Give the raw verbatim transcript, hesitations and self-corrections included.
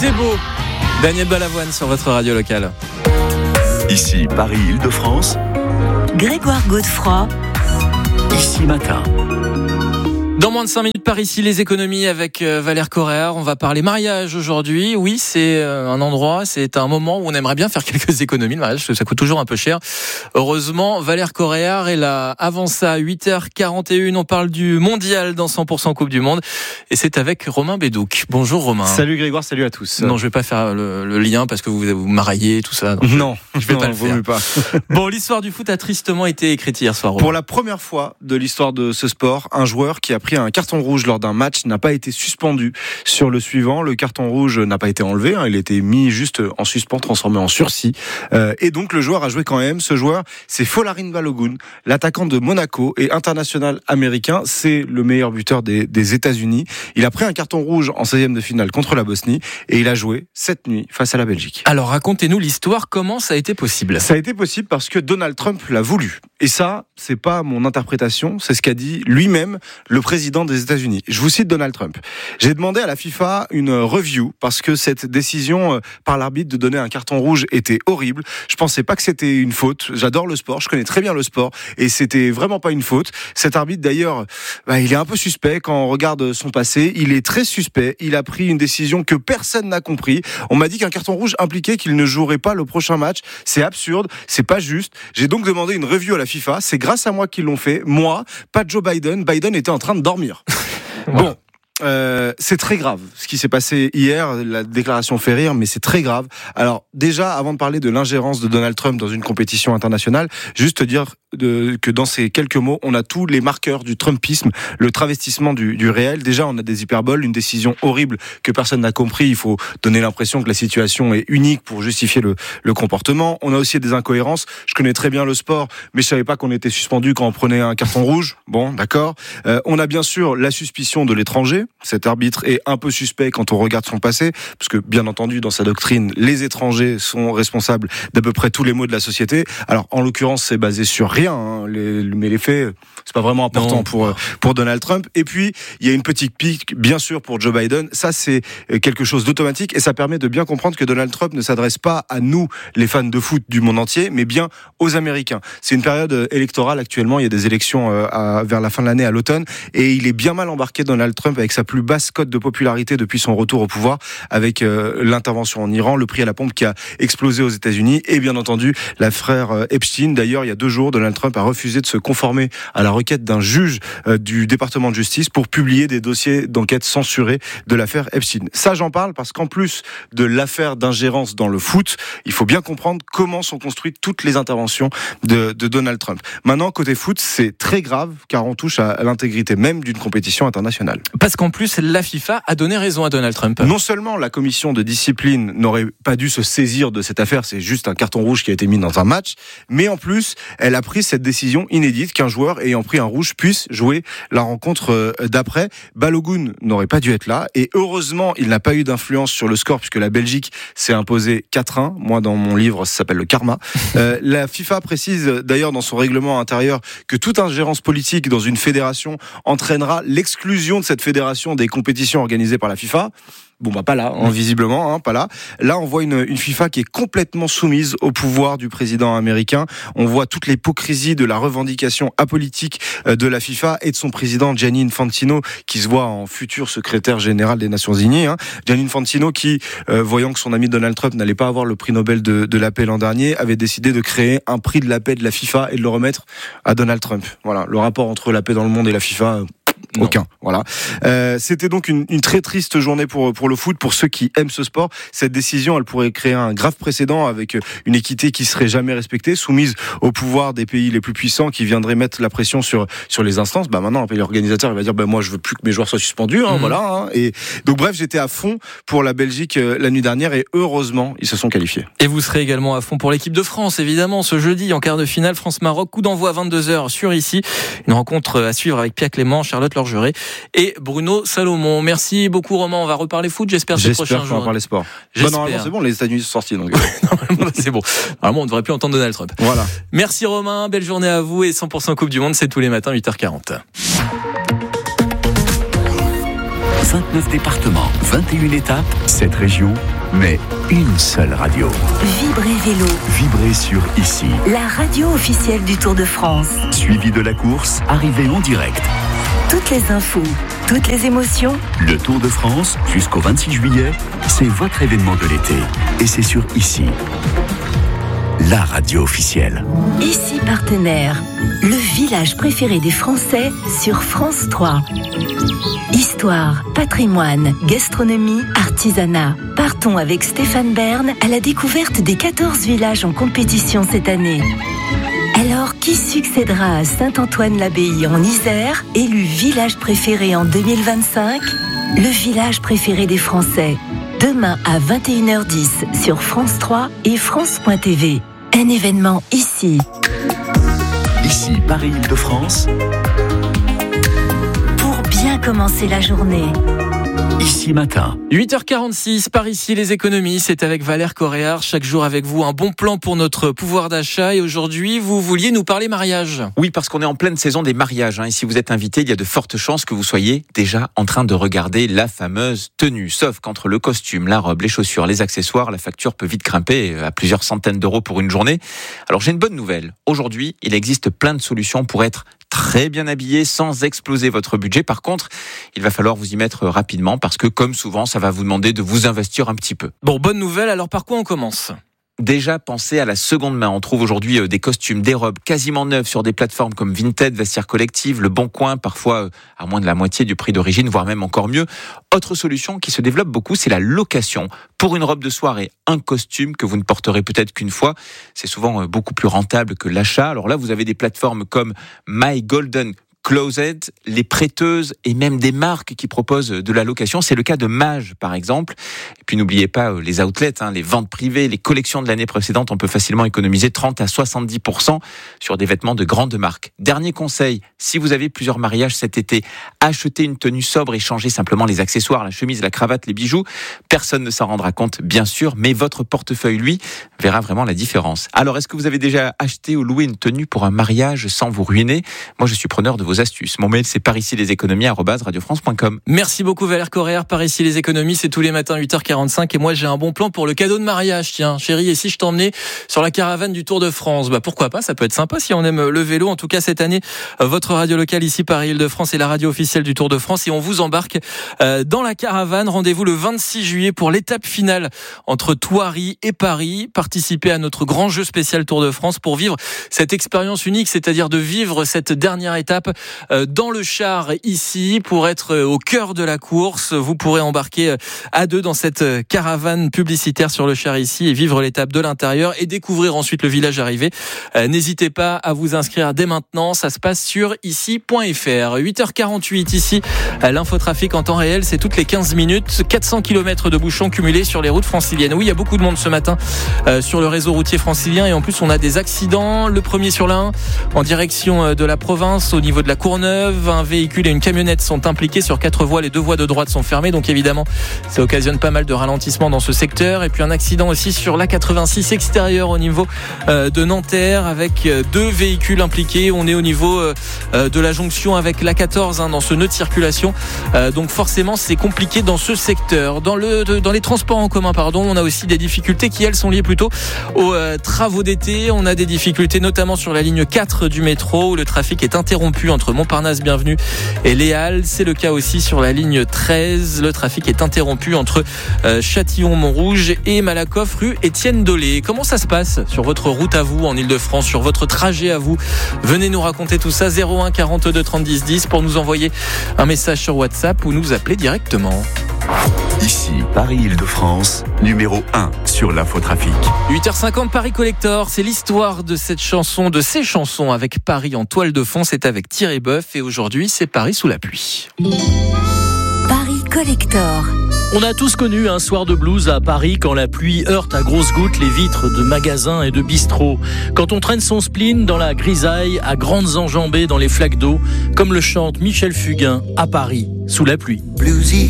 c'est beau. Daniel Balavoine sur votre radio locale. Ici Paris-Île-de-France. Grégoire Godefroy. Ici Matin. Dans moins de cinq minutes par ici, les économies avec Valère Correa. On va parler mariage aujourd'hui. Oui, c'est un endroit, c'est un moment où on aimerait bien faire quelques économies. Le mariage, ça coûte toujours un peu cher. Heureusement, Valère Correa est là. Avant ça, huit heures quarante et une, on parle du mondial dans cent pour cent Coupe du Monde. Et c'est avec Romain Bédouc. Bonjour Romain. Salut Grégoire, salut à tous. Non, je vais pas faire le, le lien parce que vous vous mariez, tout ça. Donc non, je, je vais non, pas le faire. Pas. Bon, l'histoire du foot a tristement été écrite hier soir. Romain. Pour la première fois de l'histoire de ce sport, un joueur qui a pris un carton rouge lors d'un match n'a pas été suspendu sur le suivant. Le carton rouge n'a pas été enlevé, hein, il a été mis juste en suspens, transformé en sursis. Euh, et donc le joueur a joué quand même. Ce joueur, c'est Folarin Balogun, l'attaquant de Monaco et international américain. C'est le meilleur buteur des, des États-Unis. Il a pris un carton rouge en seizième de finale contre la Bosnie et il a joué cette nuit face à la Belgique. Alors racontez-nous l'histoire, comment ça a été possible ? Ça a été possible parce que Donald Trump l'a voulu. Et ça, c'est pas mon interprétation, c'est ce qu'a dit lui-même le président des États-Unis. Je vous cite Donald Trump. J'ai demandé à la FIFA une review parce que cette décision par l'arbitre de donner un carton rouge était horrible. Je pensais pas que c'était une faute. J'adore le sport, je connais très bien le sport et c'était vraiment pas une faute. Cet arbitre d'ailleurs, bah, il est un peu suspect quand on regarde son passé. Il est très suspect. Il a pris une décision que personne n'a compris. On m'a dit qu'un carton rouge impliquait qu'il ne jouerait pas le prochain match. C'est absurde, c'est pas juste. J'ai donc demandé une review à la FIFA. C'est grâce à moi qu'ils l'ont fait. Moi, pas Joe Biden. Biden était en train de dormir. Bon. Euh, c'est très grave ce qui s'est passé hier. La déclaration fait rire, mais c'est très grave. Alors déjà, avant de parler de l'ingérence de Donald Trump dans une compétition internationale, juste te dire de, que dans ces quelques mots, on a tous les marqueurs du Trumpisme, le travestissement du, du réel. Déjà, on a des hyperboles, une décision horrible que personne n'a compris. Il faut donner l'impression que la situation est unique pour justifier le, le comportement. On a aussi des incohérences. Je connais très bien le sport, mais je savais pas qu'on était suspendu quand on prenait un carton rouge. Bon, d'accord. Euh, on a bien sûr la suspicion de l'étranger. Cet arbitre est un peu suspect quand on regarde son passé, parce que bien entendu, dans sa doctrine, les étrangers sont responsables d'à peu près tous les maux de la société. Alors, en l'occurrence, c'est basé sur rien, hein, les, mais les faits, c'est pas vraiment important non. pour pour Donald Trump. Et puis, il y a une petite pique, bien sûr, pour Joe Biden. Ça, c'est quelque chose d'automatique et ça permet de bien comprendre que Donald Trump ne s'adresse pas à nous, les fans de foot du monde entier, mais bien aux Américains. C'est une période électorale actuellement. Il y a des élections euh, à, vers la fin de l'année, à l'automne, et il est bien mal embarqué, Donald Trump, avec sa plus basse cote de popularité depuis son retour au pouvoir, avec euh, l'intervention en Iran, le prix à la pompe qui a explosé aux États-Unis, et bien entendu l'affaire euh, Epstein. D'ailleurs, il y a deux jours, Donald Trump a refusé de se conformer à la requête d'un juge euh, du département de justice pour publier des dossiers d'enquête censurés de l'affaire Epstein. Ça, j'en parle parce qu'en plus de l'affaire d'ingérence dans le foot, il faut bien comprendre comment sont construites toutes les interventions de, de Donald Trump. Maintenant, côté foot, c'est très grave car on touche à l'intégrité même d'une compétition internationale. Parce qu'en plus, la FIFA a donné raison à Donald Trump. Non seulement la commission de discipline n'aurait pas dû se saisir de cette affaire, c'est juste un carton rouge qui a été mis dans un match, mais en plus, elle a pris cette décision inédite qu'un joueur ayant pris un rouge puisse jouer la rencontre d'après. Balogun n'aurait pas dû être là, et heureusement, il n'a pas eu d'influence sur le score puisque la Belgique s'est imposée quatre un. Moi, dans mon livre, ça s'appelle le karma. Euh, la FIFA précise d'ailleurs dans son règlement intérieur que toute ingérence politique dans une fédération entraînera l'exclusion de cette fédération des compétitions organisées par la FIFA. Bon, bah pas là, hein, visiblement, hein, pas là. Là, on voit une, une FIFA qui est complètement soumise au pouvoir du président américain. On voit toute l'hypocrisie de la revendication apolitique de la FIFA et de son président Gianni Infantino, qui se voit en futur secrétaire général des Nations Unies. Hein. Gianni Infantino qui, euh, voyant que son ami Donald Trump n'allait pas avoir le prix Nobel de, de la paix l'an dernier, avait décidé de créer un prix de la paix de la FIFA et de le remettre à Donald Trump. Voilà, le rapport entre la paix dans le monde et la FIFA... Non. Aucun, voilà. Euh, c'était donc une, une très triste journée pour pour le foot, pour ceux qui aiment ce sport. Cette décision, elle pourrait créer un grave précédent avec une équité qui serait jamais respectée, soumise au pouvoir des pays les plus puissants qui viendraient mettre la pression sur sur les instances. Bah maintenant, un pays organisateur, il va dire, bah moi, je veux plus que mes joueurs soient suspendus, hein, mmh. voilà. Hein. Et donc bref, j'étais à fond pour la Belgique euh, la nuit dernière et heureusement, ils se sont qualifiés. Et vous serez également à fond pour l'équipe de France, évidemment, ce jeudi en quart de finale France-Maroc, coup d'envoi à vingt-deux heures sur ici. Une rencontre à suivre avec Pierre Clément, Charlotte Lorgeret et Bruno Salomon. Merci beaucoup Romain, on va reparler foot, j'espère, ces prochains jours. J'espère qu'on va parler sport. Bah, normalement c'est bon, les États-Unis sont sortis. Donc... normalement c'est bon. Normalement on ne devrait plus entendre Donald Trump. Voilà. Merci Romain, belle journée à vous et cent pour cent Coupe du Monde, c'est tous les matins huit heures quarante. vingt-neuf départements, vingt et une étapes, sept régions, mais une seule radio. Vibrez Vélo, Vibrez sur Ici. la radio officielle du Tour de France. Suivi de la course, arrivée en direct. Toutes les infos, toutes les émotions. Le Tour de France, jusqu'au vingt-six juillet, c'est votre événement de l'été. Et c'est sur Ici. La radio officielle. Ici partenaire, le village préféré des Français sur France trois. Histoire, patrimoine, gastronomie, artisanat. Partons avec Stéphane Bern à la découverte des quatorze villages en compétition cette année. Alors, qui succédera à Saint-Antoine-l'Abbaye en Isère, élu village préféré en deux mille vingt-cinq? Le village préféré des Français. Demain à vingt et une heures dix sur France trois et France point T V. Un événement ici. Ici, Paris-Île-de-France. Pour bien commencer la journée. Ici matin. huit heures quarante-six, par ici les économies, c'est avec Valère Coréard. Chaque jour avec vous, un bon plan pour notre pouvoir d'achat. Et aujourd'hui, vous vouliez nous parler mariage. Oui, parce qu'on est en pleine saison des mariages. Hein, et si vous êtes invité, il y a de fortes chances que vous soyez déjà en train de regarder la fameuse tenue. Sauf qu'entre le costume, la robe, les chaussures, les accessoires, la facture peut vite grimper à plusieurs centaines d'euros pour une journée. Alors j'ai une bonne nouvelle. Aujourd'hui, il existe plein de solutions pour être très bien habillé sans exploser votre budget. Par contre, il va falloir vous y mettre rapidement parce que, comme souvent, ça va vous demander de vous investir un petit peu. Bon, bonne nouvelle, alors par quoi on commence ? Déjà, pensez à la seconde main. On trouve aujourd'hui des costumes, des robes quasiment neuves sur des plateformes comme Vinted, Vestiaire Collective, Le Bon Coin, parfois à moins de la moitié du prix d'origine, voire même encore mieux. Autre solution qui se développe beaucoup, c'est la location. Pour une robe de soirée, un costume que vous ne porterez peut-être qu'une fois, c'est souvent beaucoup plus rentable que l'achat. Alors là, vous avez des plateformes comme My Golden Closet, les prêteuses et même des marques qui proposent de la location. C'est le cas de Mage, par exemple. Et puis n'oubliez pas les outlets, hein, les ventes privées, les collections de l'année précédente. On peut facilement économiser trente à soixante-dix pour cent sur des vêtements de grandes marques. Dernier conseil, si vous avez plusieurs mariages cet été, achetez une tenue sobre et changez simplement les accessoires, la chemise, la cravate, les bijoux. Personne ne s'en rendra compte, bien sûr, mais votre portefeuille, lui, verra vraiment la différence. Alors, est-ce que vous avez déjà acheté ou loué une tenue pour un mariage sans vous ruiner ? Moi, je suis preneur de vos astuces. Mon mail, c'est par ici les économies arobase radio france point com. Merci beaucoup Valère Coréard. Par ici les économies, c'est tous les matins huit heures quarante-cinq et moi j'ai un bon plan pour le cadeau de mariage. Tiens, chérie, et si je t'emmenais sur la caravane du Tour de France ? Bah pourquoi pas, ça peut être sympa si on aime le vélo. En tout cas cette année, votre radio locale ici Paris-Île-de-France est la radio officielle du Tour de France et on vous embarque dans la caravane. Rendez-vous le vingt-six juillet pour l'étape finale entre Thoiry et Paris. Participez à notre grand jeu spécial Tour de France pour vivre cette expérience unique, c'est-à-dire de vivre cette dernière étape dans le char ici pour être au cœur de la course. Vous pourrez embarquer à deux dans cette caravane publicitaire sur le char ici et vivre l'étape de l'intérieur et découvrir ensuite le village arrivé. N'hésitez pas à vous inscrire dès maintenant. Ça se passe sur ici point f r. huit heures quarante-huit ici. L'infotrafic en temps réel, c'est toutes les quinze minutes. quatre cents kilomètres de bouchons cumulés sur les routes franciliennes. Oui, il y a beaucoup de monde ce matin euh, sur le réseau routier francilien et en plus on a des accidents. Le premier sur la un en direction de la province au niveau de la Courneuve. Un véhicule et une camionnette sont impliqués sur quatre voies. Les deux voies de droite sont fermées. Donc évidemment, ça occasionne pas mal de ralentissements dans ce secteur. Et puis un accident aussi sur l'A quatre-vingt-six extérieur au niveau euh, de Nanterre avec deux véhicules impliqués. On est au niveau euh, de la jonction avec l'A quatorze hein, dans ce nœud de circulation. Euh, donc forcément, c'est compliqué dans ce secteur. Dans, le, de, dans les transports en commun, pardon, on a aussi des difficultés qui, elles, sont liées plutôt aux euh, travaux d'été. On a des difficultés notamment sur la ligne quatre du métro où le trafic est interrompu entre Montparnasse Bienvenue et Les Halles. C'est le cas aussi sur la ligne treize. Le trafic est interrompu entre euh, Châtillon-Montrouge et Malakoff rue Étienne Dolé. Comment ça se passe sur votre route à vous en Ile-de-France, sur votre trajet à vous? Venez nous raconter tout ça. zéro un quarante-deux trente dix dix pour nous envoyer un message sur WhatsApp ou nous appeler directement. Ici, Paris-Île-de-France, numéro un sur l'infotrafic. huit heures cinquante, Paris Collector, c'est l'histoire de cette chanson, de ces chansons avec Paris en toile de fond. C'est avec Thierry Boeuf et aujourd'hui, c'est Paris sous la pluie. Paris Collector. On a tous connu un soir de blues à Paris quand la pluie heurte à grosses gouttes les vitres de magasins et de bistrots. Quand on traîne son spleen dans la grisaille à grandes enjambées dans les flaques d'eau, comme le chante Michel Fugain à Paris sous la pluie. Bluesy,